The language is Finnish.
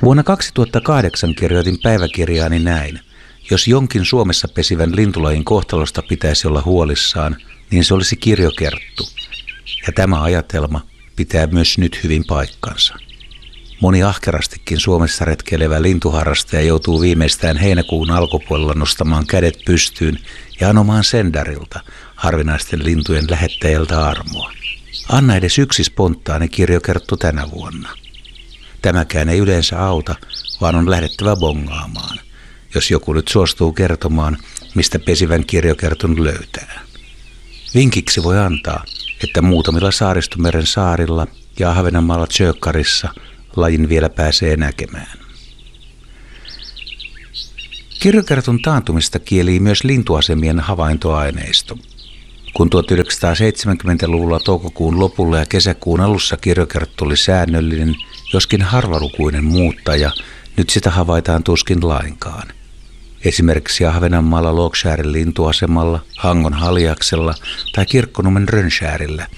Vuonna 2008 kirjoitin päiväkirjaani näin. Jos jonkin Suomessa pesivän lintulajin kohtalosta pitäisi olla huolissaan, niin se olisi kirjokerttu. Ja tämä ajatelma pitää myös nyt hyvin paikkansa. Moni ahkerastikin Suomessa retkeilevä lintuharrastaja joutuu viimeistään heinäkuun alkupuolella nostamaan kädet pystyyn ja anomaan sendarilta, harvinaisten lintujen lähettäjältä armoa. Anna edes yksi spontaani kirjokerttu tänä vuonna. Tämäkään ei yleensä auta, vaan on lähdettävä bongaamaan, jos joku nyt suostuu kertomaan, mistä pesivän kirjokertun löytää. Vinkiksi voi antaa, että muutamilla Saaristomeren saarilla ja Ahvenanmaalla Tjökkarissa lajin vielä pääsee näkemään. Kirjokertun taantumista kielii myös lintuasemien havaintoaineisto. Kun 1970-luvulla toukokuun lopulla ja kesäkuun alussa kirjokerttu oli säännöllinen, joskin harvalukuinen muuttaja, nyt sitä havaitaan tuskin lainkaan. Esimerkiksi Ahvenanmaalla Lågskärin lintuasemalla, Hangon Haljaksella tai Kirkkonummen Rönnskärillä